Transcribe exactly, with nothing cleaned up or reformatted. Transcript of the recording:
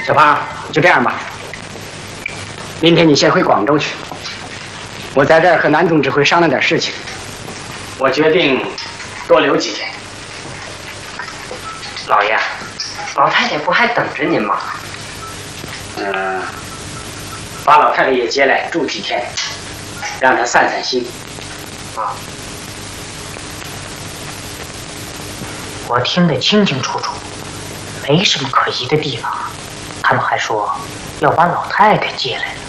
小胖，就这样吧。明天你先回广州去，我在这儿和南总指挥商量点事情。我决定多留几天。 老爷，老太太不还等着您吗？ 嗯，把老太太也接来住几天，让她散散心。 啊，我听得清清楚楚，没什么可疑的地方。他们还说要把老太太接来了。